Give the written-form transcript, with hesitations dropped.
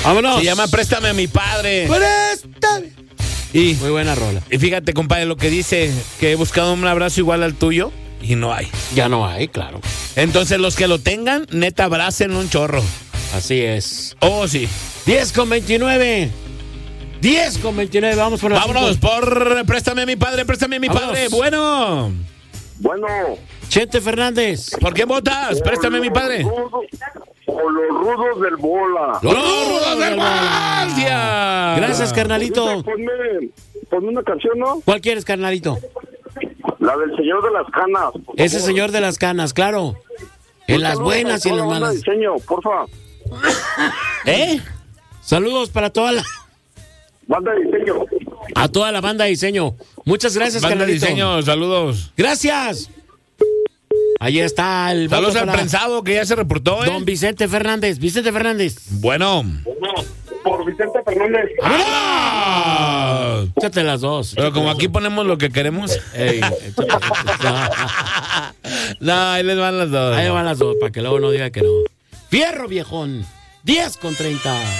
Vámonos. Se llama Préstame a mi padre. ¡Préstame! Y, muy buena rola. Y fíjate, compadre, lo que dice, que he buscado un abrazo igual al tuyo y no hay. Ya no hay, claro. Entonces, los que lo tengan, neta, abracen un chorro. Así es. Oh, sí. 10:29. 10:29. Vamos por las Vámonos 5. por Préstame a mi padre, Préstame a mi Vámonos. padre. Bueno. Bueno. Chente Fernández. ¿Por qué votas? Préstame a mi padre. Por los rudos del bola. ¡Los rudos del Valencia! Gracias, carnalito. Ponme una canción, ¿no? ¿Cuál quieres, carnalito? La del señor de las canas. Ese señor de las canas, claro. En las buenas y en las malas. Diseño, porfa. Saludos para toda la banda de diseño. A toda la banda de diseño. Muchas gracias, banda de carnalito. diseño, saludos. Gracias. Ahí está el saludos voto al prensado que ya se reportó, Don Vicente Fernández. Vicente Fernández. Bueno. Por Vicente Fernández. ¡Ah! Échate las dos. Pero como aquí ponemos lo que queremos. No, ahí les van las dos. Ahí van las dos, para que luego no diga que no. Fierro, viejón. 10:30.